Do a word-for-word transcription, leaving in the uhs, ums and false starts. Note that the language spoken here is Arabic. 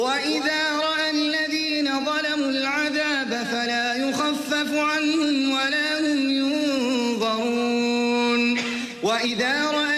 وإذا رأى الذين ظلموا العذاب فلا يخفف عنهم ولا هم ينظرون وإذا رأى